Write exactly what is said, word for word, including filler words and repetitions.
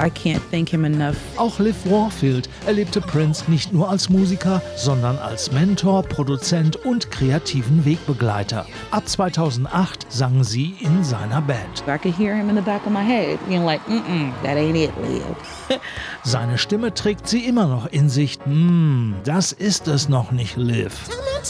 I can't thank him enough. Auch Liv Warfield erlebte Prince nicht nur als Musiker, sondern als Mentor, Produzent und kreativen Wegbegleiter. Ab zweitausendacht sang sie in seiner Band. I could hear him in the back of my head, being like, mm-mm, that ain't it, Liv. Seine Stimme trägt sie immer noch in sich. Hm, das ist es noch nicht, Liv.